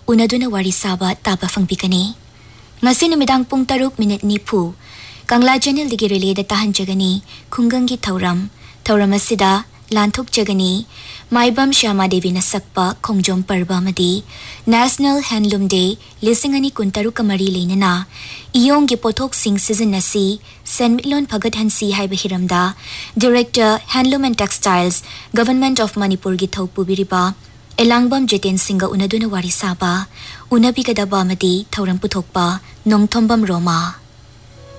unaduna wari saba taba fangpikani. Ngasi numidang pung 6:40 Kangla Channel digi relay da tahan jagani khungangi thauram asida lanthok jagani Maibam Shama Devi na sakpa Khongjom Parba Madi National Handloom Day lisingani kuntaru kamari leinana iyong gi pothok sing season nasi Senmitlon Phagat Hansi haiba hiramda Director Handloom and Textiles Government of Manipur gi thokpu biriba Elangbam Jiten Singa unaduna wari saba unabi kadaba madi thauram puthokpa Nongthombam Roma